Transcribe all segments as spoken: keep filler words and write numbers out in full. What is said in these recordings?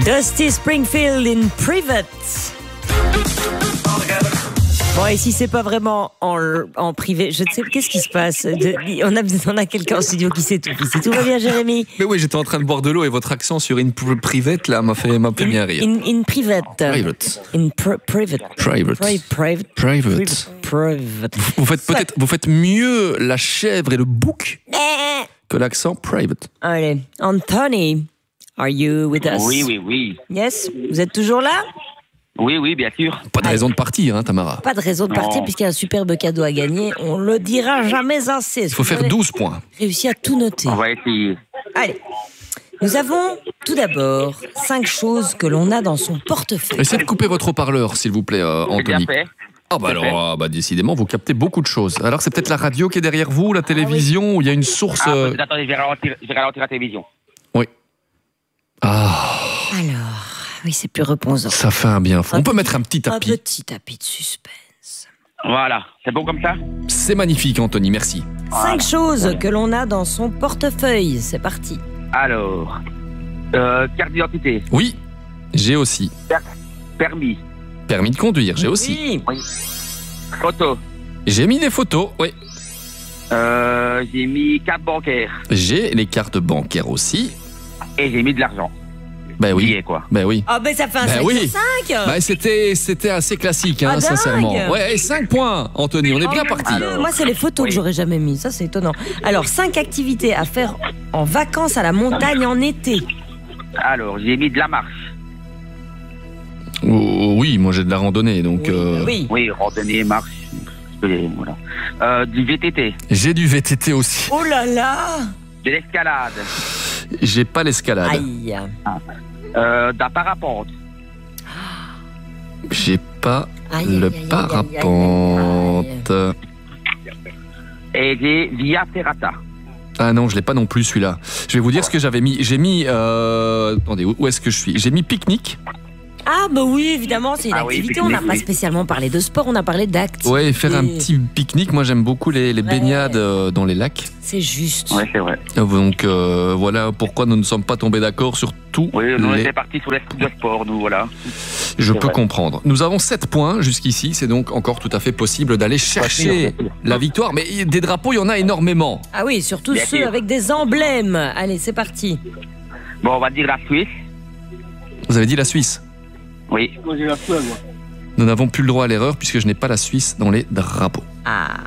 Dusty Springfield in Private. Bon, et si c'est pas vraiment en, en privé, je ne sais, qu'est-ce qui se passe? De, on a, on a quelqu'un en studio qui s'étouffe ici. Tout va bien, Jérémy? Mais oui, j'étais en train de boire de l'eau et votre accent sur in private, là, m'a fait, m'a fait bien rire. In, in private. Private. In pr private. Private. Pri private. Private. Private. Vous faites peut-être, vous faites mieux la chèvre et le bouc que l'accent private. Allez, Anthony, are you with us? Oui, oui, oui. Yes, vous êtes toujours là? Oui, oui, bien sûr. Pas de raison de partir, hein, Tamara. Pas de raison de partir Non. puisqu'il y a un superbe cadeau à gagner. On le dira jamais assez. Il faut faire douze points. Réussi à tout noter. On va essayer. Allez. Nous avons tout d'abord cinq choses que l'on a dans son portefeuille. Essayez de couper votre haut-parleur, s'il vous plaît, euh, C'est bien Anthony. fait. Ah bah C'est fait. alors, ah bah décidément, vous captez beaucoup de choses. Alors c'est peut-être la radio qui est derrière vous, la télévision, où il y a une source... Ah, euh, peut-être, attendez, je vais ralentir, je vais ralentir la télévision. Oui. Ah, Alors, oui, c'est plus reposant. ça fait un bien fou. On peut mettre un petit Un tapis. petit tapis de suspense. Voilà, c'est bon comme ça? C'est magnifique, Anthony, merci. Cinq choses que l'on a dans son portefeuille. C'est parti. Alors, euh, carte d'identité, Oui, j'ai aussi. permis, Permis de conduire, j'ai aussi. Oui. oui. Photo, J'ai mis des photos, oui. euh, j'ai mis carte bancaire J'ai les cartes bancaires aussi. et j'ai mis de l'argent. Ben oui. Billet, quoi. Ben oui. Ah, ben ça fait un Ben cinq oui. sur cinq. Ben c'était, c'était assez classique, hein, Ah, dingue. sincèrement. Ouais, et cinq points, Anthony, on est bien Oh, parti. mon Dieu, moi, c'est les photos Oui. que j'aurais jamais mis. Ça, c'est étonnant. Alors, cinq activités à faire en vacances à la montagne en été. Alors, j'ai mis de la marche. Oh, oui, moi j'ai de la randonnée, donc Oui. euh, oui. Oui, randonnée, marche. euh, Voilà. Euh, du V T T, j'ai du V T T aussi. Oh là là. de l'escalade, J'ai pas l'escalade. Aïe. euh, d'un parapente, J'ai pas Aïe, le aïe, aïe, aïe, parapente. et j'ai Via Ferrata. Ah non, je l'ai pas non plus celui-là. Je vais vous dire ce que j'avais mis. J'ai mis. Euh... Attendez, où où est-ce que je suis? J'ai mis pique-nique. Ah, bah oui, évidemment, c'est une Ah oui, activité. On n'a pique-nique, pas oui. spécialement parlé de sport, on a parlé d'actes. Ouais, faire un petit pique-nique. Moi, j'aime beaucoup les, les Ouais. baignades euh, dans les lacs. C'est juste. Ouais, c'est vrai. Donc euh, voilà pourquoi nous ne sommes pas tombés d'accord sur tout. Oui, nous on les... était partis sur les trucs de sport, nous, voilà. Je c'est peux vrai. comprendre. Nous avons sept points jusqu'ici. C'est donc encore tout à fait possible d'aller chercher sûr, bien sûr. la victoire. Mais des drapeaux, il y en a énormément. Ah oui, surtout Bien ceux sûr. avec des emblèmes. Allez, c'est parti. Bon, on va dire la Suisse. Vous avez dit la Suisse. Oui. Nous n'avons plus le droit à l'erreur puisque je n'ai pas la Suisse dans les drapeaux. Ah,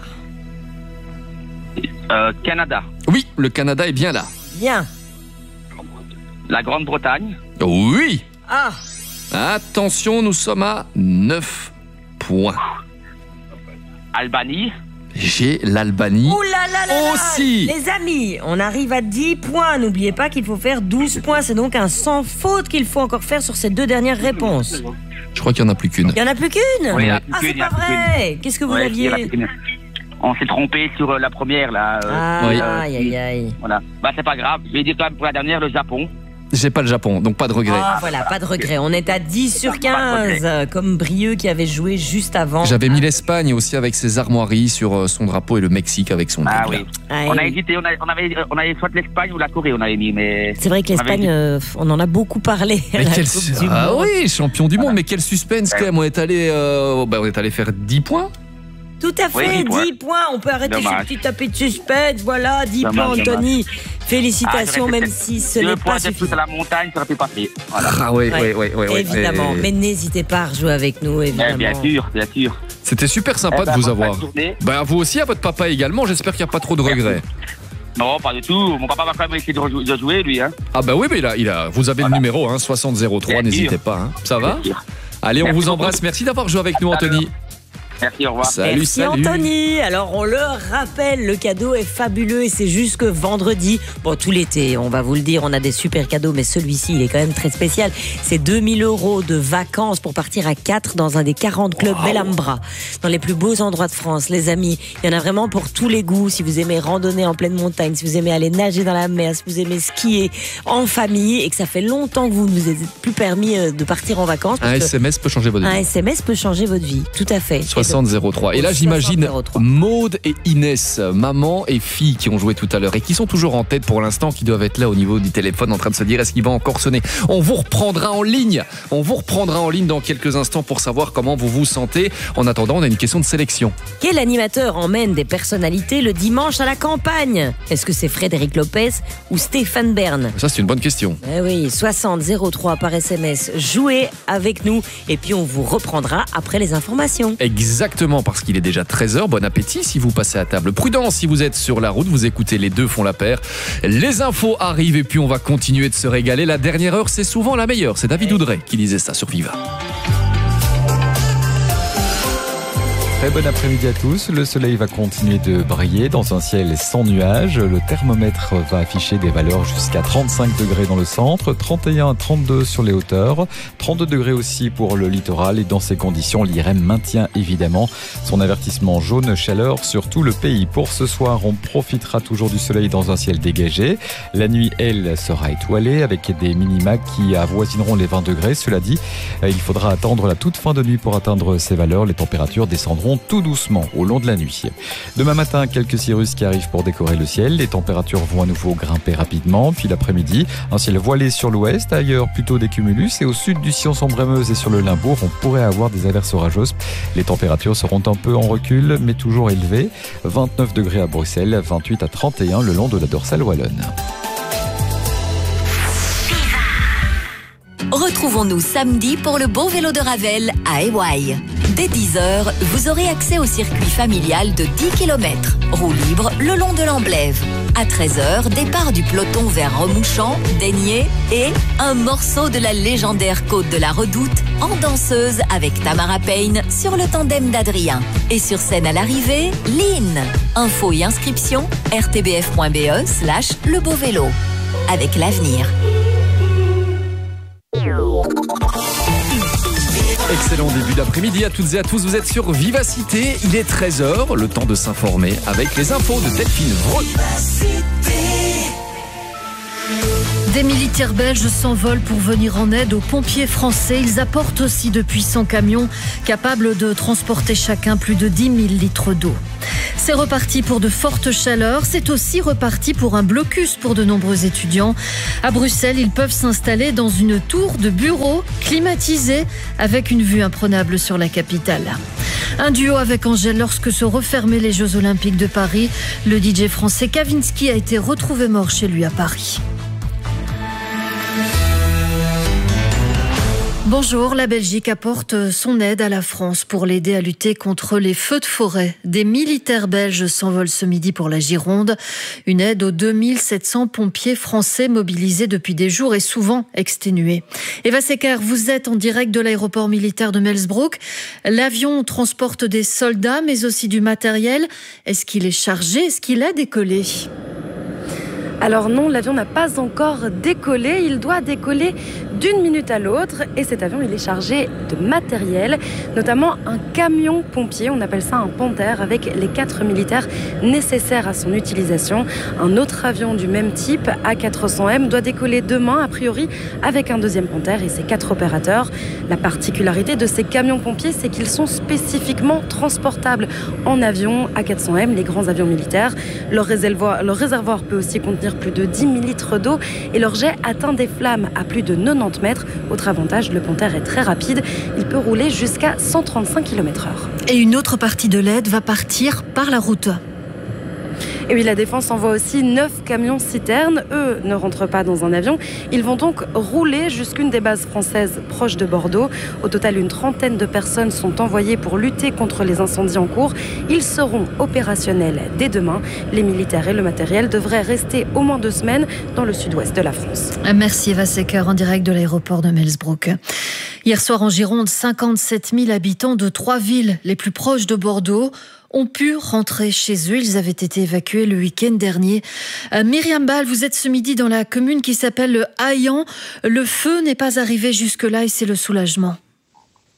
Euh, Canada. Oui, le Canada est bien là. bien. La Grande-Bretagne. Oui. Ah, Attention, nous sommes à neuf points. Albanie. J'ai l'Albanie. oh là là là là. Aussi. Les amis, on arrive à dix points. N'oubliez pas qu'il faut faire douze points. C'est donc un sans faute qu'il faut encore faire sur ces deux dernières réponses. Je crois qu'il n'y en a plus qu'une. Il n'y en a plus qu'une. Oui, il y en a Ah, plus c'est qu'une, il y en pas a plus qu'une. vrai. Qu'est-ce que vous Ouais, aviez? il y en a plus qu'une. On s'est trompé sur euh, la première, là. euh, Ah, Oui. aïe, aïe, aïe. Voilà. Bah, c'est pas grave. Je vais dire quand même pour la dernière, le Japon. J'ai pas le Japon, donc pas de regret. Ah, voilà, pas de regret. On est à dix sur Pas de quinze, euh, comme Brieux qui avait joué juste avant. J'avais mis l'Espagne aussi avec ses armoiries sur euh, son drapeau et le Mexique avec son Ah drapeau. oui. Ah, On a oui. hésité. On, a, on, avait, on avait soit l'Espagne ou la Corée, on avait mis, mais. C'est vrai que on avait l'Espagne, dit- euh, on en a beaucoup parlé. à Mais la quel Coupe su- du ah Monde. oui, champion du monde, mais quel suspense quand même. On est allé, euh, bah, on est allé faire dix points. Tout à Oui, fait, dix points. dix points. On peut arrêter Dommage. ce petit tapis de suspense. Voilà, dix Dommage, points, dommage. Anthony. Ah, Félicitations, j'aurais même fait si ce Deux n'est points pas de plus à suffisant. la montagne, ça aurait pu passer. Voilà. Ah oui, Ouais. oui, oui, oui, oui. Évidemment, Et- mais n'hésitez pas à rejouer avec nous, Eh, évidemment. bien sûr, bien sûr. C'était super sympa Eh ben, de vous bonne avoir. fin de journée. Bah, vous aussi, à votre papa également. J'espère qu'il n'y a pas trop de regrets. Non, pas du tout. Mon papa va quand même essayer de, rejou- de jouer, lui. Hein. Ah bah oui, mais il a, il a, vous avez le numéro, hein, soixante zéro trois, Bien n'hésitez sûr. pas. Hein. Ça va? Bien sûr. Allez, on Merci vous beaucoup. embrasse. Merci d'avoir joué avec nous, Anthony. Merci, au revoir. Salut, Merci salut. Anthony. Alors on le rappelle, le cadeau est fabuleux et c'est jusque vendredi. Bon, tout l'été, on va vous le dire, on a des super cadeaux, mais celui-ci, il est quand même très spécial. C'est deux mille euros de vacances pour partir à quatre dans un des quarante clubs Bellambra, dans les plus beaux endroits de France, les amis. Il y en a vraiment pour tous les goûts. Si vous aimez randonner en pleine montagne, si vous aimez aller nager dans la mer, si vous aimez skier en famille et que ça fait longtemps que vous ne vous êtes plus permis euh, de partir en vacances. Un parce que S M S peut changer votre un vie. S M S peut changer votre vie, tout à fait. soixante soixante zéro trois. Et là, j'imagine Maude et Inès, maman et fille, qui ont joué tout à l'heure et qui sont toujours en tête pour l'instant, qui doivent être là au niveau du téléphone en train de se dire est-ce qu'il va encore sonner. On vous reprendra en ligne. On vous reprendra en ligne dans quelques instants pour savoir comment vous vous sentez. En attendant, on a une question de sélection. Quel animateur emmène des personnalités le dimanche à la campagne ? Est-ce que c'est Frédéric Lopez ou Stéphane Bern ? Ça, c'est une bonne question. Eh oui, soixante zéro trois par S M S. Jouez avec nous et puis on vous reprendra après les informations. Exactement, parce qu'il est déjà treize heures. Bon appétit si vous passez à table. Prudence si vous êtes sur la route, vous écoutez Les Deux font la paire. Les infos arrivent et puis on va continuer de se régaler. La dernière heure, c'est souvent la meilleure. C'est David Oudrey qui disait ça sur Viva. Très bon après-midi à tous. Le soleil va continuer de briller dans un ciel sans nuages. Le thermomètre va afficher des valeurs jusqu'à trente-cinq degrés dans le centre, trente et un à trente-deux sur les hauteurs, trente-deux degrés aussi pour le littoral. Et dans ces conditions, l'I R E M maintient évidemment son avertissement jaune chaleur sur tout le pays. Pour ce soir, on profitera toujours du soleil dans un ciel dégagé. La nuit, elle, sera étoilée avec des minima qui avoisineront les vingt degrés. Cela dit, il faudra attendre la toute fin de nuit pour atteindre ces valeurs. Les températures descendront tout doucement au long de la nuit. Demain matin, quelques cirrus qui arrivent pour décorer le ciel. Les températures vont à nouveau grimper rapidement. Puis l'après-midi, un ciel voilé sur l'ouest, ailleurs plutôt des cumulus. Et au sud du Sion-Sambre-Meuse et sur le Limbourg, on pourrait avoir des averses orageuses. Les températures seront un peu en recul, mais toujours élevées. vingt-neuf degrés à Bruxelles, vingt-huit à trente et un le long de la dorsale wallonne. Retrouvons-nous samedi pour le beau vélo de Ravel à Éwaille. Dès dix heures, vous aurez accès au circuit familial de dix kilomètres. Roue libre le long de l'Amblève. À treize heures, départ du peloton vers Remouchamp, Daigné et un morceau de la légendaire côte de la Redoute en danseuse avec Tamara Payne sur le tandem d'Adrien. Et sur scène à l'arrivée, Lynn. Infos et inscriptions, r t b f point b e slash le beau vélo. Avec l'avenir. Excellent début d'après-midi à toutes et à tous. Vous êtes sur Vivacité. Il est treize heures, le temps de s'informer avec les infos de Delphine Vreux. Des militaires belges s'envolent pour venir en aide aux pompiers français. Ils apportent aussi de puissants camions capables de transporter chacun plus de dix mille litres d'eau. C'est reparti pour de fortes chaleurs. C'est aussi reparti pour un blocus pour de nombreux étudiants. À Bruxelles, ils peuvent s'installer dans une tour de bureau climatisée avec une vue imprenable sur la capitale. Un duo avec Angèle lorsque se refermaient les Jeux Olympiques de Paris. Le D J français Kavinsky a été retrouvé mort chez lui à Paris. Bonjour, la Belgique apporte son aide à la France pour l'aider à lutter contre les feux de forêt. Des militaires belges s'envolent ce midi pour la Gironde. Une aide aux deux mille sept cents pompiers français mobilisés depuis des jours et souvent exténués. Eva Secker, vous êtes en direct de l'aéroport militaire de Melsbroek. L'avion transporte des soldats mais aussi du matériel. Est-ce qu'il est chargé ? Est-ce qu'il a décollé ? Alors non, l'avion n'a pas encore décollé. Il doit décoller d'une minute à l'autre. Et cet avion, il est chargé de matériel, notamment un camion pompier. On appelle ça un Panther, avec les quatre militaires nécessaires à son utilisation. Un autre avion du même type, A quatre cents M, doit décoller demain, a priori, avec un deuxième Panther et ses quatre opérateurs. La particularité de ces camions pompiers, c'est qu'ils sont spécifiquement transportables en avion A quatre cents M, les grands avions militaires. Leur réservoir, leur réservoir peut aussi contenir plus de dix mille litres d'eau et leur jet atteint des flammes à plus de quatre-vingt-dix mètres. Autre avantage, le Panther est très rapide. Il peut rouler jusqu'à cent trente-cinq kilomètres heure. Et une autre partie de l'aide va partir par la route. Et oui, la Défense envoie aussi neuf camions citernes. Eux ne rentrent pas dans un avion. Ils vont donc rouler jusqu'une des bases françaises proches de Bordeaux. Au total, une trentaine de personnes sont envoyées pour lutter contre les incendies en cours. Ils seront opérationnels dès demain. Les militaires et le matériel devraient rester au moins deux semaines dans le sud-ouest de la France. Merci Eva Secker en direct de l'aéroport de Melsbroek. Hier soir en Gironde, cinquante-sept mille habitants de trois villes les plus proches de Bordeaux ont pu rentrer chez eux. Ils avaient été évacués le week-end dernier. Euh, Myriam Ball, vous êtes ce midi dans la commune qui s'appelle le Haillan. Le feu n'est pas arrivé jusque-là et c'est le soulagement.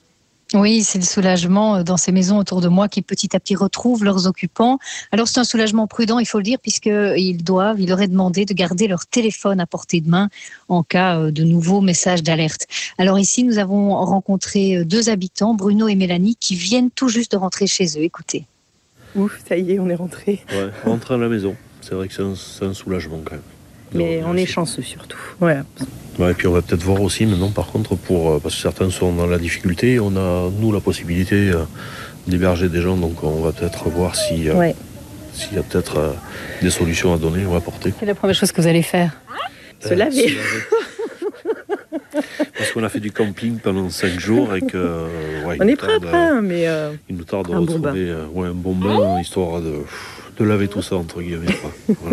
Oui, c'est le soulagement dans ces maisons autour de moi qui petit à petit retrouvent leurs occupants. Alors c'est un soulagement prudent, il faut le dire, puisqu'ils doivent, ils auraient demandé de garder leur téléphone à portée de main en cas de nouveaux messages d'alerte. Alors ici, nous avons rencontré deux habitants, Bruno et Mélanie, qui viennent tout juste de rentrer chez eux. Écoutez. Ouf, ça y est, on est rentré. Ouais, rentrer à la maison, c'est vrai que c'est un, c'est un soulagement quand même. Mais on est chanceux surtout. Voilà. Ouais, et puis on va peut-être voir aussi maintenant par contre, pour, parce que certains sont dans la difficulté, on a nous la possibilité euh, d'héberger des gens, donc on va peut-être voir si, euh, ouais. s'il y a peut-être euh, des solutions à donner ou à apporter. C'est la première chose que vous allnous faire. Euh, se laver. Se laver. Parce qu'on a fait du camping pendant cinq jours et que... Euh, ouais, on est prêt après, euh, mais... Euh, il nous tarde de retrouver bon euh, ouais, un bon bain, histoire de, de laver tout ça, entre guillemets. Voilà.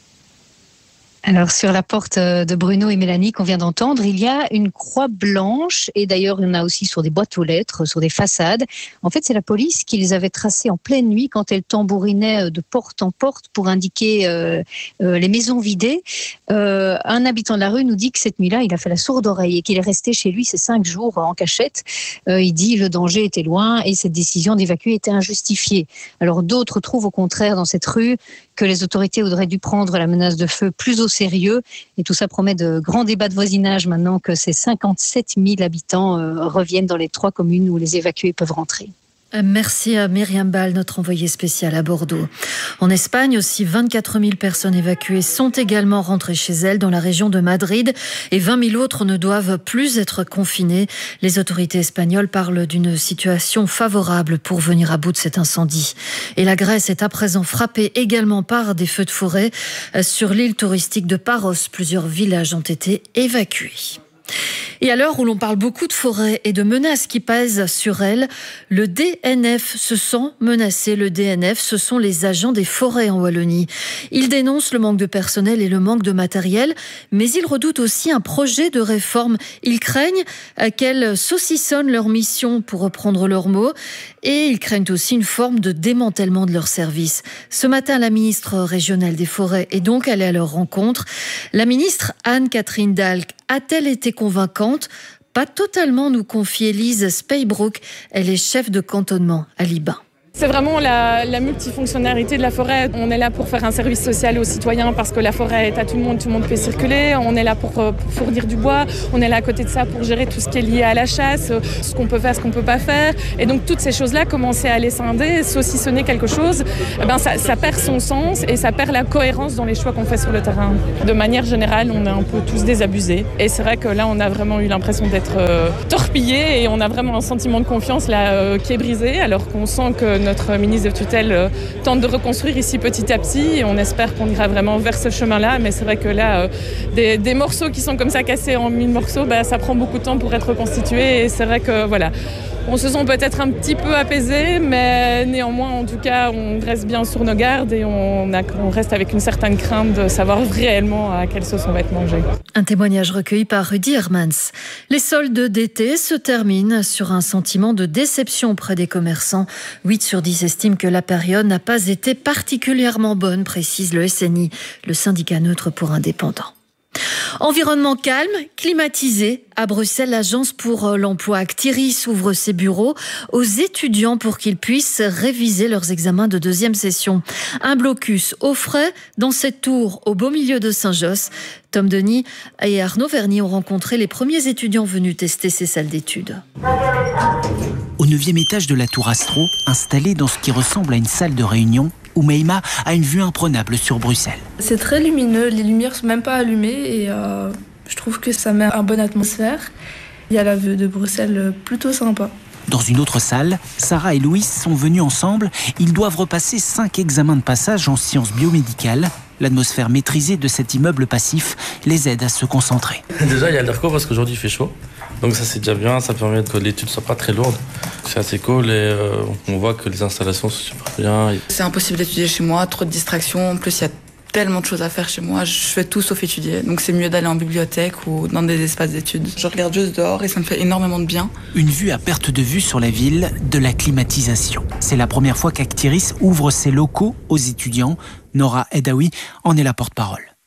Alors, sur la porte de Bruno et Mélanie qu'on vient d'entendre, il y a une croix blanche et d'ailleurs, il y en a aussi sur des boîtes aux lettres, sur des façades. En fait, c'est la police qui les avait tracées en pleine nuit quand elle tambourinait de porte en porte pour indiquer euh, euh, les maisons vidées. Euh, un habitant de la rue nous dit que cette nuit-là, il a fait la sourde oreille et qu'il est resté chez lui ces cinq jours en cachette. Euh, il dit le danger était loin et cette décision d'évacuer était injustifiée. Alors, d'autres trouvent au contraire dans cette rue que les autorités auraient dû prendre la menace de feu plus au sérieux. Et tout ça promet de grands débats de voisinage maintenant que ces cinquante-sept mille habitants euh, reviennent dans les trois communes où les évacués peuvent rentrer. Merci à Myriam Ball, notre envoyée spéciale à Bordeaux. En Espagne aussi, vingt-quatre mille personnes évacuées sont également rentrées chez elles dans la région de Madrid et vingt mille autres ne doivent plus être confinées. Les autorités espagnoles parlent d'une situation favorable pour venir à bout de cet incendie. Et la Grèce est à présent frappée également par des feux de forêt. Sur l'île touristique de Paros, plusieurs villages ont été évacués. Et à l'heure où l'on parle beaucoup de forêts et de menaces qui pèsent sur elles, le D N F se sent menacé. Le D N F, ce sont les agents des forêts en Wallonie. Ils dénoncent le manque de personnel et le manque de matériel, mais ils redoutent aussi un projet de réforme. Ils craignent qu'elle saucissonne leur mission, pour reprendre leurs mots, et ils craignent aussi une forme de démantèlement de leurs services. Ce matin, la ministre régionale des Forêts est donc allée à leur rencontre. La ministre Anne-Catherine Dahlke a-t-elle été convaincante ? Pas totalement, nous confie Elise Speybrook. Elle est chef de cantonnement à Liban. C'est vraiment la, la multifonctionnalité de la forêt. On est là pour faire un service social aux citoyens parce que la forêt est à tout le monde, tout le monde peut circuler. On est là pour, pour fournir du bois. On est là à côté de ça pour gérer tout ce qui est lié à la chasse, ce qu'on peut faire, ce qu'on ne peut pas faire. Et donc toutes ces choses-là, commencer à les scinder, saucissonner quelque chose, eh ben ça, ça perd son sens et ça perd la cohérence dans les choix qu'on fait sur le terrain. De manière générale, on est un peu tous désabusés. Et c'est vrai que là, on a vraiment eu l'impression d'être euh, torpillés et on a vraiment un sentiment de confiance là euh, qui est brisé, alors qu'on sent que notre ministre de tutelle euh, tente de reconstruire ici petit à petit et on espère qu'on ira vraiment vers ce chemin-là. Mais c'est vrai que là, euh, des, des morceaux qui sont comme ça cassés en mille morceaux, bah, ça prend beaucoup de temps pour être reconstitué. Et c'est vrai que voilà, on se sent peut-être un petit peu apaisé, mais néanmoins, en tout cas, on reste bien sur nos gardes et on, a, on reste avec une certaine crainte de savoir réellement à quelle sauce on va être mangé. Un témoignage recueilli par Rudy Hermans. Les soldes d'été se terminent sur un sentiment de déception auprès des commerçants. huit sur dix estiment que la période n'a pas été particulièrement bonne, précise le S N I, le syndicat neutre pour indépendants. Environnement calme, climatisé. À Bruxelles, l'agence pour l'emploi Actiris ouvre ses bureaux aux étudiants pour qu'ils puissent réviser leurs examens de deuxième session. Un blocus au frais dans cette tour au beau milieu de Saint-Josse. Tom Denis et Arnaud Verny ont rencontré les premiers étudiants venus tester ces salles d'études. Au neuvième étage de la tour Astro, installée dans ce qui ressemble à une salle de réunion, Oumeima a une vue imprenable sur Bruxelles. C'est très lumineux, les lumières ne sont même pas allumées et euh, je trouve que ça met une bonne atmosphère. Il y a la vue de Bruxelles plutôt sympa. Dans une autre salle, Sarah et Louis sont venus ensemble. Ils doivent repasser cinq examens de passage en sciences biomédicales. L'atmosphère maîtrisée de cet immeuble passif les aide à se concentrer. Déjà, il y a l'air cool parce qu'aujourd'hui il fait chaud. Donc ça c'est déjà bien, ça permet que l'étude soit pas très lourde. C'est assez cool et euh, on voit que les installations sont super bien. C'est impossible d'étudier chez moi, trop de distractions. En plus, il y a tellement de choses à faire chez moi, je fais tout sauf étudier. Donc c'est mieux d'aller en bibliothèque ou dans des espaces d'études. Je regarde juste dehors et ça me fait énormément de bien. Une vue à perte de vue sur la ville, de la climatisation. C'est la première fois qu'Actiris ouvre ses locaux aux étudiants. Nora Edaoui en est la porte-parole.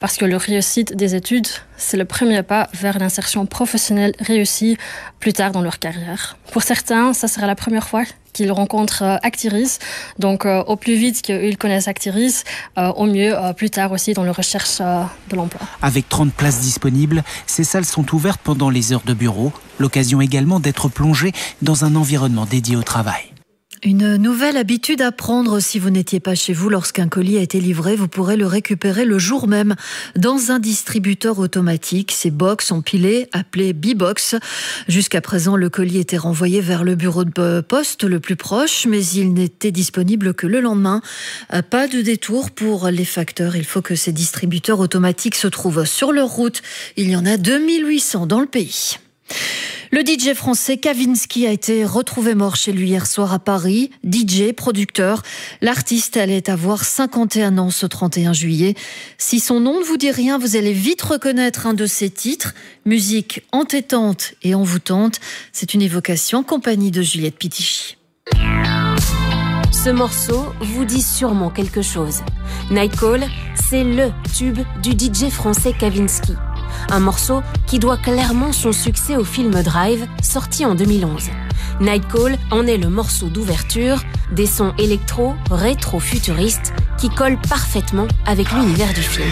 parce que la réussite des études, c'est le premier pas vers l'insertion professionnelle réussie plus tard dans leur carrière. Pour certains, ça sera la première fois qu'ils rencontrent euh, Actiris. Donc, euh, au plus vite qu'ils connaissent Actiris, euh, au mieux euh, plus tard aussi dans leur recherche euh, de l'emploi. Avec trente places disponibles, ces salles sont ouvertes pendant les heures de bureau. L'occasion également d'être plongé dans un environnement dédié au travail. Une nouvelle habitude à prendre si vous n'étiez pas chez vous lorsqu'un colis a été livré. Vous pourrez le récupérer le jour même dans un distributeur automatique. Ces box empilés, appelés B-Box. Jusqu'à présent, le colis était renvoyé vers le bureau de poste le plus proche, mais il n'était disponible que le lendemain. Pas de détour pour les facteurs. Il faut que ces distributeurs automatiques se trouvent sur leur route. Il y en a deux mille huit cents dans le pays. Le D J français Kavinsky a été retrouvé mort chez lui hier soir à Paris. D J, producteur. L'artiste allait avoir cinquante et un ans ce trente et un juillet. Si son nom ne vous dit rien, vous allez vite reconnaître un de ses titres. Musique entêtante et envoûtante. C'est une évocation en compagnie de Juliette Pitichy. Ce morceau vous dit sûrement quelque chose. Night Call, c'est le tube du D J français Kavinsky. Un morceau qui doit clairement son succès au film Drive, sorti en deux mille onze. Night Call en est le morceau d'ouverture, des sons électro, rétro-futuristes qui collent parfaitement avec l'univers du film.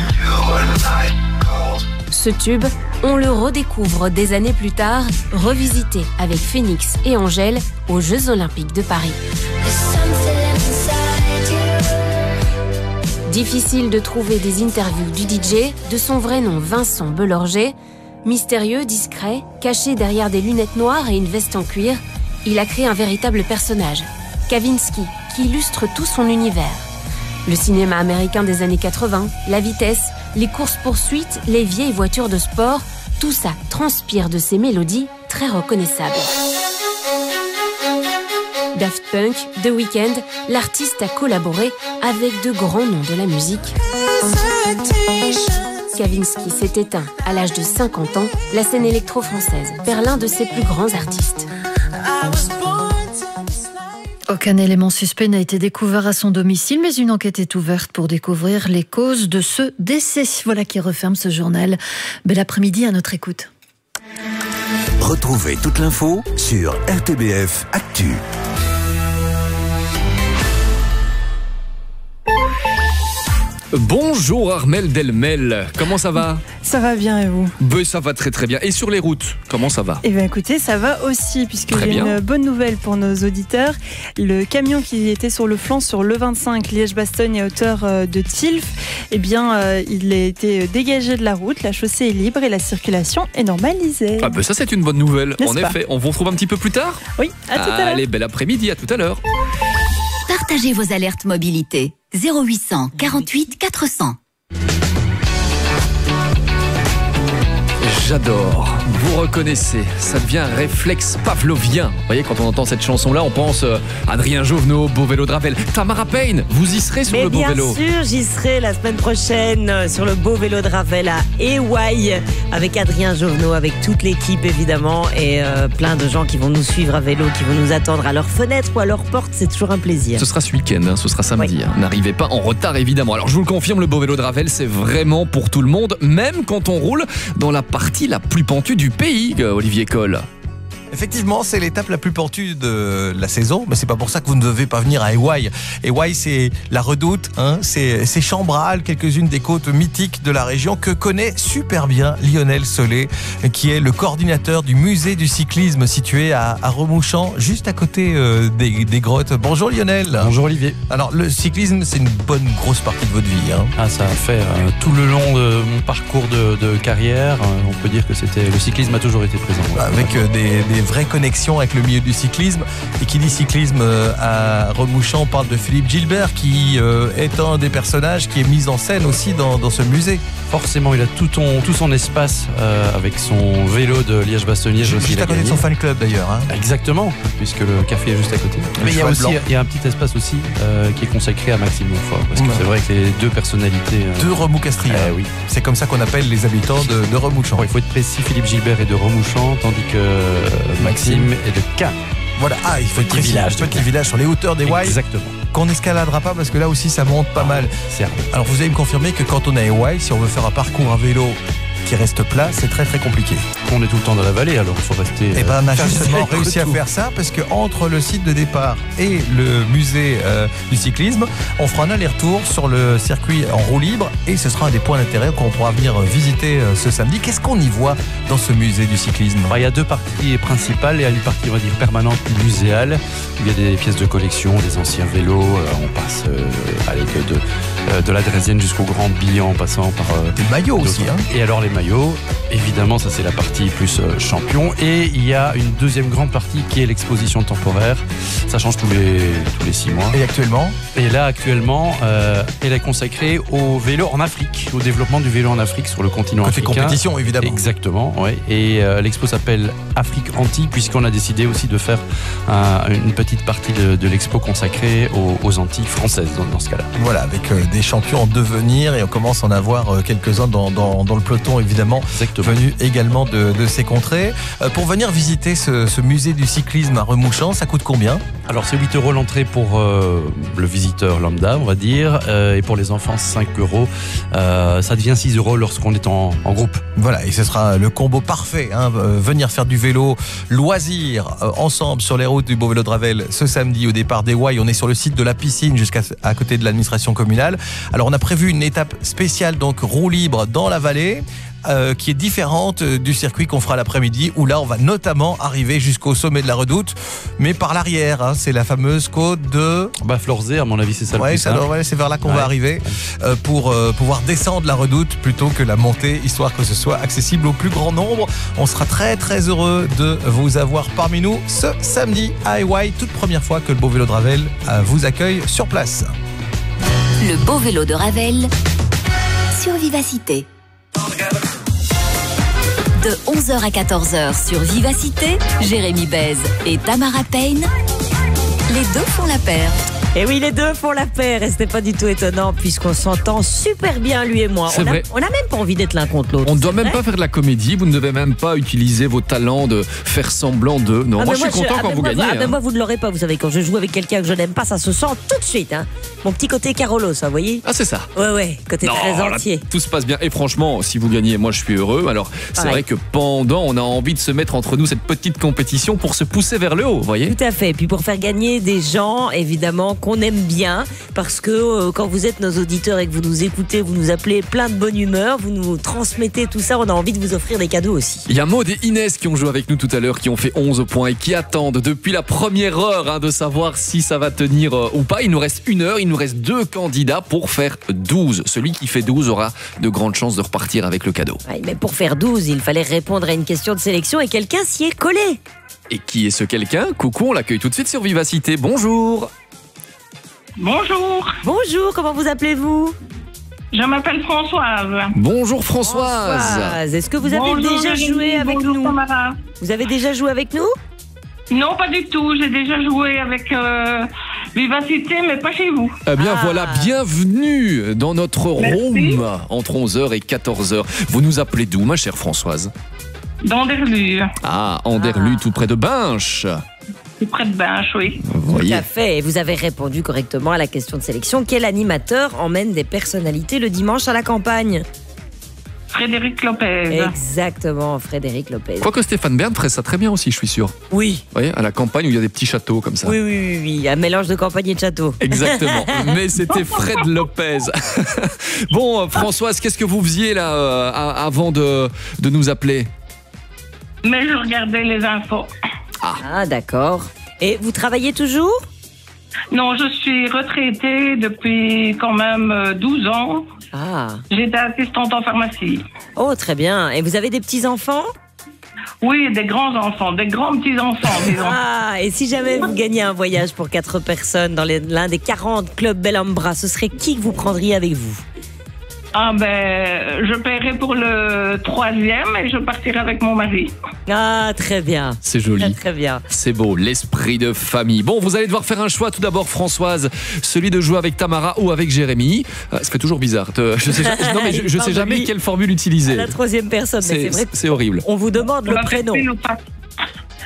Ce tube, on le redécouvre des années plus tard, revisité avec Phoenix et Angèle aux Jeux Olympiques de Paris. Difficile de trouver des interviews du D J, de son vrai nom Vincent Belorger. Mystérieux, discret, caché derrière des lunettes noires et une veste en cuir, il a créé un véritable personnage, Kavinsky, qui illustre tout son univers. Le cinéma américain des années quatre-vingts, la vitesse, les courses-poursuites, les vieilles voitures de sport, tout ça transpire de ses mélodies très reconnaissables. Daft Punk, The Weeknd, l'artiste a collaboré avec de grands noms de la musique. Kavinsky s'est éteint à l'âge de cinquante ans, la scène électro-française perd l'un de ses plus grands artistes. Aucun élément suspect n'a été découvert à son domicile, mais une enquête est ouverte pour découvrir les causes de ce décès. Voilà qui referme ce journal. Bel après-midi à notre écoute. Retrouvez toute l'info sur R T B F Actu. Bonjour Armelle Delmel, comment ça va? Ça va bien et vous? Ben, ça va très très bien. Et sur les routes, comment ça va? Eh bien écoutez, ça va aussi, puisque très j'ai bien. une bonne nouvelle pour nos auditeurs. Le camion qui était sur le flanc sur l'E vingt-cinq Liège-Bastogne à hauteur de Tilf, eh bien euh, il a été dégagé de la route, la chaussée est libre et la circulation est normalisée. Ah ben ça c'est une bonne nouvelle, N'est-ce en pas? effet. On vous retrouve un petit peu plus tard? Oui, à tout à l'heure. Allez, bel après-midi, à tout à l'heure. Partagez vos alertes mobilité. zéro huit cents quarante-huit quatre cents. J'adore, vous reconnaissez, ça devient un réflexe pavlovien. Vous voyez, quand on entend cette chanson-là, on pense euh, Adrien Jovenot, Beau Vélo de Ravel. Tamara Payne, vous y serez sur Mais le Beau bien Vélo? sûr, j'y serai la semaine prochaine euh, sur le Beau Vélo de Ravel à Ewaï avec Adrien Jovenot, avec toute l'équipe évidemment et euh, plein de gens qui vont nous suivre à vélo, qui vont nous attendre à leur fenêtre ou à leur porte. C'est toujours un plaisir. Ce sera ce week-end, hein, ce sera samedi. Oui. Hein. N'arrivez pas en retard évidemment. Alors je vous le confirme, le Beau Vélo de Ravel, c'est vraiment pour tout le monde, même quand on roule dans la partie la plus pentue du pays, Olivier Coll. Effectivement, c'est l'étape la plus pentue de la saison, mais c'est pas pour ça que vous ne devez pas venir à Ewaï. Ewaï, c'est la Redoute, hein, c'est, c'est Chambrales, quelques-unes des côtes mythiques de la région que connaît super bien Lionel Solé, qui est le coordinateur du musée du cyclisme situé à, à Remouchamps, juste à côté euh, des, des grottes. Bonjour Lionel. Bonjour Olivier. Alors le cyclisme, c'est une bonne grosse partie de votre vie. Hein. Ah, ça a fait euh, tout le long de mon parcours de, de carrière. Euh, on peut dire que c'était le cyclisme a toujours été présent. Ouais. Avec euh, des, des vraie connexion avec le milieu du cyclisme. Et qui dit cyclisme à Remouchamps, on parle de Philippe Gilbert qui euh, est un des personnages qui est mis en scène aussi dans, dans ce musée. Forcément, il a tout, ton, tout son espace euh, avec son vélo de Liège-Bastogne. Juste à côté de son fan club d'ailleurs. Hein. Exactement, puisque le café est juste à côté. Mais il y a aussi il y a un petit espace aussi euh, qui est consacré à Maxime Montfort. Parce que ouais. c'est vrai que les deux personnalités... Euh... Deux Remous-Castriens. Eh, oui. C'est comme ça qu'on appelle les habitants de, de Remouchamps. Bon, il faut être précis, Philippe Gilbert est de Remouchamps, tandis que Maxime est de Caen. Voilà, ah, il faut être précis. Village petit village sur les hauteurs des Wye. Exactement. qu'on n'escaladera pas parce que là aussi ça monte pas mal. Alors vous allez me confirmer que quand on est à Hawaï, si on veut faire un parcours à vélo qui reste plat, c'est très très compliqué. On est tout le temps dans la vallée, alors il faut rester... Et ben on a justement réussi à retour. faire ça parce que entre le site de départ et le musée euh, du cyclisme, on fera un aller-retour sur le circuit en roue libre et ce sera un des points d'intérêt qu'on pourra venir visiter euh, ce samedi. Qu'est-ce qu'on y voit dans ce musée du cyclisme? Alors, il y a deux parties principales. Il y a une partie, on va dire, permanente muséale. Il y a des pièces de collection, des anciens vélos. Euh, on passe euh, allez, de, de, euh, de la Drésienne jusqu'au Grand Bihan en passant par... Euh, des maillots aussi. Hein. Et alors les maillots, évidemment, ça c'est la partie plus euh, champion. Et il y a une deuxième grande partie qui est l'exposition temporaire. Ça change tous les, tous les six mois. Et actuellement? Et là, actuellement, euh, elle est consacrée au vélo en Afrique, au développement du vélo en Afrique sur le continent Côté africain. compétition, évidemment. Exactement, oui. Et euh, l'expo s'appelle Afrique Antilles, puisqu'on a décidé aussi de faire un, une petite partie de, de l'expo consacrée aux, aux Antilles françaises, dans, dans ce cas-là. Voilà, avec euh, des champions en devenir, et on commence à en avoir euh, quelques-uns dans, dans, dans le peloton, évidemment, Exactement. venus également de, de ces contrées. Euh, pour venir visiter ce, ce musée du cyclisme à Remouchamps, ça coûte combien? Alors c'est huit euros l'entrée pour euh, le visiteur lambda, on va dire, euh, et pour les enfants cinq euros. Euh, ça devient six euros lorsqu'on est en, en groupe. Voilà, et ce sera le combo parfait, hein, euh, venir faire du vélo, loisir, euh, ensemble sur les routes du Beau Vélo de Ravel ce samedi au départ d'Hawaï. On est sur le site de la piscine jusqu'à à côté de l'administration communale. Alors on a prévu une étape spéciale, donc roue libre dans la vallée. Euh, qui est différente du circuit qu'on fera l'après-midi, où là on va notamment arriver jusqu'au sommet de la Redoute, mais par l'arrière, hein, c'est la fameuse côte de... Bah Florzé, à mon avis c'est ça le ouais, plus ça simple. doit, ouais, c'est vers là qu'on Ouais. va arriver euh, pour euh, pouvoir descendre la Redoute plutôt que la montée, histoire que ce soit accessible au plus grand nombre. On sera très très heureux de vous avoir parmi nous ce samedi à Hawaï, toute première fois que le Beau Vélo de Ravel euh, vous accueille sur place. Le Beau Vélo de Ravel sur Vivacité. De onze heures à quatorze heures sur Vivacité, Jérémy Bèze et Tamara Payne, les deux font la paire. Et oui, les deux font la paire, et ce n'est pas du tout étonnant puisqu'on s'entend super bien, lui et moi. C'est on a, vrai. on a même pas envie d'être l'un contre l'autre. On ne doit c'est même vrai. pas faire de la comédie, vous ne devez même pas utiliser vos talents de faire semblant de... Non, Ah, moi mais je suis content ah, quand mais vous moi, gagnez. ah, mais hein. moi, vous ne l'aurez pas, vous savez, quand je joue avec quelqu'un que je n'aime pas, ça se sent tout de suite. Hein. Mon petit côté Carolo, ça, vous voyez? Ah c'est ça. Ouais, ouais, côté Non, très là, entier. tout se passe bien. Et franchement, si vous gagnez, moi je suis heureux. Alors, c'est Pareil. vrai que pendant, on a envie de se mettre entre nous cette petite compétition pour se pousser vers le haut, vous voyez? Tout à fait. Et puis pour faire gagner des gens, évidemment, qu'on aime bien, parce que euh, quand vous êtes nos auditeurs et que vous nous écoutez, vous nous appelez plein de bonne humeur, vous nous transmettez tout ça, on a envie de vous offrir des cadeaux aussi. Il y a Maud et Inès qui ont joué avec nous tout à l'heure, qui ont fait onze points et qui attendent depuis la première heure hein, de savoir si ça va tenir euh, ou pas. Il nous reste une heure, il nous reste deux candidats pour faire douze. Celui qui fait douze aura de grandes chances de repartir avec le cadeau. Ouais, mais pour faire douze, il fallait répondre à une question de sélection et quelqu'un s'y est collé. Et qui est ce quelqu'un? Coucou, on l'accueille tout de suite sur Vivacité. Bonjour. Bonjour. Bonjour, comment vous appelez-vous? Je m'appelle Françoise. Bonjour Françoise. Françoise, est-ce que vous avez Bonjour, déjà Jérémy. joué avec Bonjour, nous? Tamara. Vous avez déjà joué avec nous? Non, pas du tout. J'ai déjà joué avec euh, Vivacité, mais pas chez vous. Eh bien Ah. voilà, bienvenue dans notre Merci. room entre onze heures et quatorze heures. Vous nous appelez d'où, ma chère Françoise? D'Anderlu. Ah, Anderlu, tout près de Binche. C'est près de Binche, oui. Vous Tout voyez. à fait. Et vous avez répondu correctement à la question de sélection. Quel animateur emmène des personnalités le dimanche à la campagne? Frédéric Lopez. Exactement, Frédéric Lopez. Quoique Stéphane Bern ferait ça très bien aussi, je suis sûr. Oui. Vous voyez, à la campagne où il y a des petits châteaux comme ça. Oui, oui, oui, oui. Un mélange de campagne et de château. Exactement. Mais c'était Fred Lopez. Bon, Françoise, qu'est-ce que vous faisiez là euh, a- avant de, de nous appeler? Mais je regardais les infos. Ah, d'accord. Et vous travaillez toujours? Non, je suis retraitée depuis quand même euh, douze ans. Ah. J'étais assistante en pharmacie. Oh, très bien. Et vous avez des petits-enfants? Oui, des grands-enfants, des grands petits-enfants, disons. Ah, et si jamais vous gagnez un voyage pour quatre personnes dans les- l'un des quarante clubs Bellambra, ce serait qui que vous prendriez avec vous? Ah ben, je paierai pour le troisième et je partirai avec mon mari. Ah, très bien. C'est joli. Très, très bien. C'est beau, l'esprit de famille. Bon, vous allez devoir faire un choix tout d'abord, Françoise. Celui de jouer avec Tamara ou avec Jérémy. Euh, ça fait toujours bizarre. Te- Je sais, non, mais je, je sais jamais quelle formule utiliser. À la troisième personne, mais c'est C'est vrai. c'est horrible. On vous demande le prénom.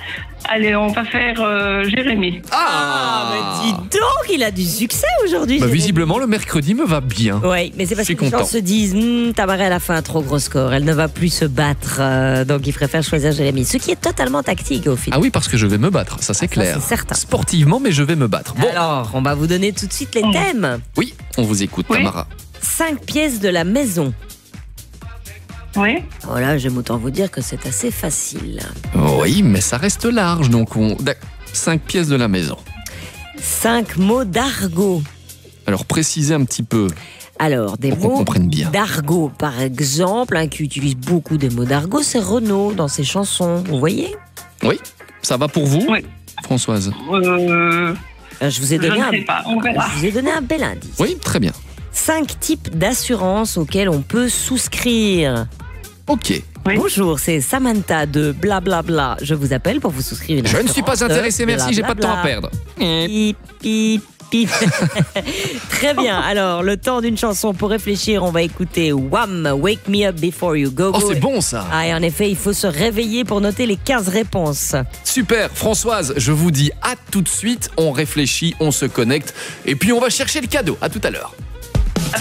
Allez, on va faire euh, Jérémy. Ah, mais dis donc, il a du succès aujourd'hui. Bah, visiblement, le mercredi me va bien. Oui, mais c'est parce Je que suis les gens content. se disent hm, Tamara, elle a fait un trop gros score, elle ne va plus se battre, euh, donc il préfère choisir Jérémy. Ce qui est totalement tactique au final. Ah oui, parce que je vais me battre, ça c'est clair. c'est certain. Sportivement, mais je vais me battre. Bon. Alors, on va vous donner tout de suite les thèmes. Oui, on vous écoute, Tamara. Cinq pièces de la maison. Oui. Voilà, j'aime autant vous dire que c'est assez facile. Oui, mais ça reste large, donc on... d'ac- cinq pièces de la maison. Cinq mots d'argot. Alors, précisez un petit peu. Alors, des Pour qu'on mots comprenne bien. d'argot, par exemple, un qui utilise beaucoup des mots d'argot, c'est Renaud dans ses chansons. Vous voyez? Oui, ça va pour vous, Françoise? Euh, Je vous ai je donné ne un, sais pas, on verra. je vous ai donné un bel indice. Oui, très bien. Cinq types d'assurances auxquelles on peut souscrire. Ok. Bonjour, c'est Samantha de Blablabla. Je vous appelle pour vous souscrire une Je ne assurance suis pas intéressé, de merci, j'ai pas de temps à blablabla. perdre. Pip, pip, pip. Très bien. Alors, le temps d'une chanson pour réfléchir, on va écouter Wham! Wake Me Up Before You Go Go. Oh, c'est bon ça. Ah, et en effet, il faut se réveiller pour noter les quinze réponses. Super, Françoise, je vous dis à tout de suite, on réfléchit, on se connecte, et puis on va chercher le cadeau. À tout à l'heure.